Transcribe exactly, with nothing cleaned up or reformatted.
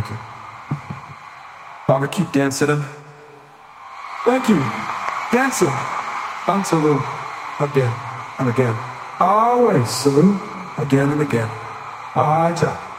Thank you. I'ma keep dancing. And thank you. Dancing. On salute. Again and again. Always salute. Again and again. Aja.